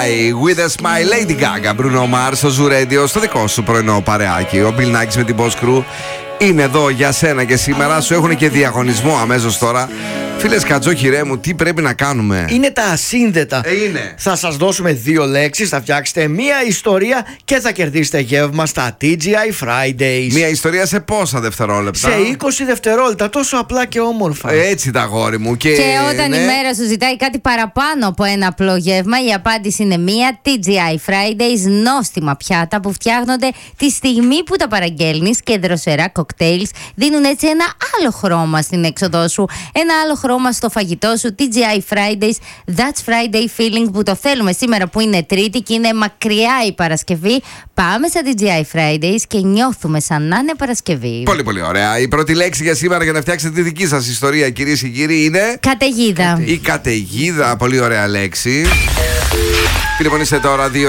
Fly with a Smile, Lady Gaga, Bruno Mars στο Zoo Radio, στο δικό σου πρωινό παρεάκι. Ο Bill Nackis με την Boss Crew είναι εδώ για σένα και σήμερα. Σου έχουν και διαγωνισμό αμέσως τώρα. Φίλε Κατζόχυρέ μου, τι πρέπει να κάνουμε? Είναι τα ασύνδετα. Είναι. Θα σας δώσουμε 2 λέξεις, θα φτιάξετε μία ιστορία και θα κερδίσετε γεύμα στα TGI Fridays. Μία ιστορία σε πόσα δευτερόλεπτα? Σε 20 δευτερόλεπτα, τόσο απλά και όμορφα. Έτσι τα αγόρι μου. Και όταν η μέρα σου ζητάει κάτι παραπάνω από ένα απλό γεύμα, η απάντηση είναι μία. TGI Fridays, νόστιμα πιάτα που φτιάχνονται τη στιγμή που τα παραγγέλνεις και δροσερά κοκτέιλς δίνουν έτσι ένα άλλο χρώμα στην έξοδό σου, ένα άλλο χρώμα στο φαγητό σου. TGI Fridays, That's Friday feeling που το θέλουμε σήμερα που είναι Τρίτη και είναι μακριά η Παρασκευή. Πάμε στα TGI Fridays και νιώθουμε σαν να είναι Παρασκευή. Πολύ πολύ ωραία. Η πρώτη λέξη για σήμερα για να φτιάξετε τη δική σας ιστορία, κυρίες και κύριοι, είναι καταιγίδα. Η καταιγίδα, πολύ ωραία λέξη. Τηλεφωνήστε τώρα 2-3-10-2-32-9-08.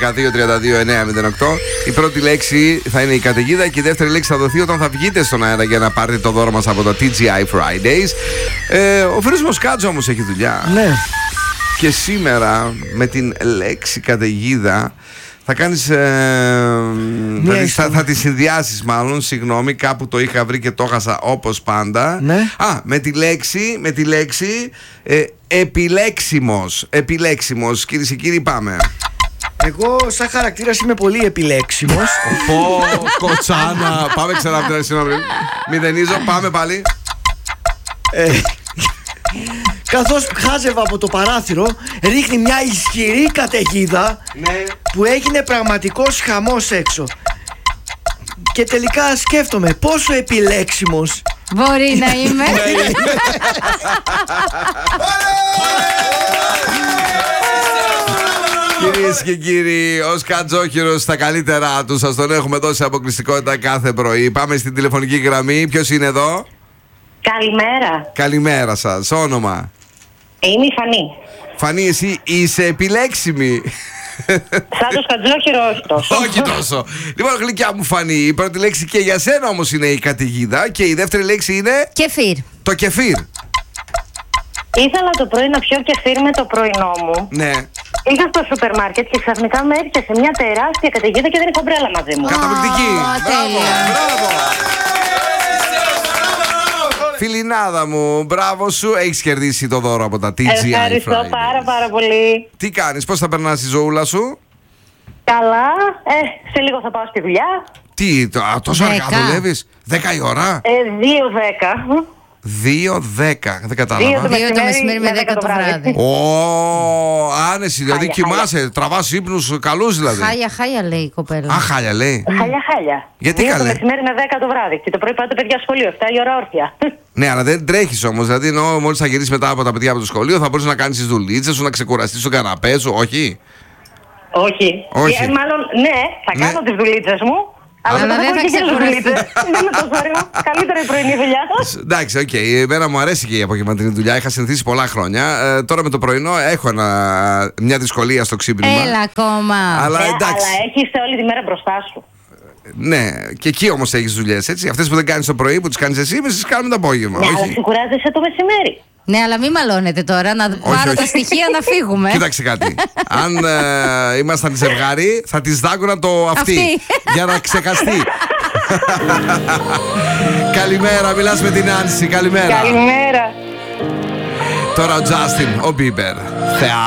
Η πρώτη λέξη θα είναι η καταιγίδα και η δεύτερη λέξη θα δοθεί όταν θα βγείτε στον αέρα για να πάρετε το δώρο μας από το TGI Fridays. Ο φίλος Μοσκάτζο όμως έχει δουλειά. Ναι. Και σήμερα με την λέξη καταιγίδα θα κάνεις. Θα τη συνδυάσεις μάλλον. Συγγνώμη, κάπου το είχα βρει και το χάσα όπως πάντα. Ναι. Με τη λέξη επιλέξιμος. Επιλέξιμος, κυρίες και κύριοι, πάμε. Εγώ σαν χαρακτήρας είμαι πολύ επιλέξιμος. Κοτσάνα. Πάμε ξανά από την αρχή. Μηδενίζω, πάμε πάλι. Καθώς χάζευα από το παράθυρο, ρίχνει μια ισχυρή καταιγίδα, ναι, που έγινε πραγματικός χαμός έξω. Και τελικά σκέφτομαι πόσο επιλέξιμος μπορεί να είμαι. Κυρίες και κύριοι, ο Σκατζόχυρος στα καλύτερά του. Σας τον έχουμε δώσει αποκλειστικότητα κάθε πρωί. Πάμε στην τηλεφωνική γραμμή. Ποιος είναι εδώ? Καλημέρα. Καλημέρα σας. Όνομα? Είμαι η Φανή. Φανή, εσύ είσαι επιλέξιμη. Σαν το Σκατζόχυρο, όχι τόσο. Όχι τόσο. Λοιπόν, γλυκιά μου Φανή, η πρώτη λέξη και για σένα όμως είναι η καταιγίδα και η δεύτερη λέξη είναι κεφίρ. Το κεφίρ. Ήθελα το πρωί να πιω κεφίρ με το πρωινό μου. Ναι. Είχα στο σούπερ μάρκετ και ξαφνικά με έρχεται μια τεράστια καταιγίδα και δεν έχω μπρέλα μαζί μου. Καταπληκτική. Μπράβο. Φιλινάδα μου, μπράβο σου. Έχεις κερδίσει το δώρο από τα TGI Fridays. Ευχαριστώ πάρα πολύ. Τι κάνεις, πώς θα περνάς τη ζωούλα σου? Καλά, σε λίγο θα πάω στη δουλειά. Τι, τόσο αργά δουλεύεις? 10 η ώρα? 2-10. 2-10, δεν κατάλαβα. 2 το μεσημέρι με 10 το βράδυ. Άνεση, δηλαδή κοιμάσαι, τραβάς ύπνους καλούς δηλαδή. Χάλια λέει η κοπέλα. Χάλια λέει. Χάλια. Γιατί 2 καλέ? το μεσημέρι με 10 το βράδυ. Και το πρωί πάτε παιδιά σχολείο, 7 η ώρα όρθια. Ναι, αλλά δεν τρέχεις όμως. Δηλαδή, μόλις θα γυρίσεις μετά από τα παιδιά από το σχολείο, θα μπορείς να κάνεις τις δουλίτσες σου, να ξεκουραστείς στον καναπέ σου, όχι? Όχι. Μάλλον, ναι, θα κάνω τις δουλίτσες μου. Αλλά δεν θα ξεκουραστείς. Δεν είναι τόσο ωραίο. Καλύτερη η πρωινή δουλειά. Εντάξει, οκ. Εμένα μου αρέσει και η απογευματινή δουλειά. Είχα συνηθίσει πολλά χρόνια. Τώρα με το πρωινό έχω μια δυσκολία στο ξύπνημα. Έλα ακόμα. Αλλά εντάξει. Αλλά έχεις όλη τη μέρα μπροστά σου. Ναι, και εκεί όμως έχεις δουλειές, έτσι. Αυτές που δεν κάνεις το πρωί, που τις κάνεις εσύ, εμείς τις κάνουμε το απόγευμα. Ναι, αλλά ξεκουράζεσαι το μεσημέρι. Ναι, αλλά μην μαλώνετε τώρα, να πάρω τα στοιχεία να φύγουμε. Κοίταξε κάτι. Αν ήμασταν ζευγάρι, θα της δάκουνα το αυτή για να ξεχαστεί. Καλημέρα, μιλάς με την Άνση. Καλημέρα. Καλημέρα. Τώρα ο Τζάστιν, ο Μπίμπερ.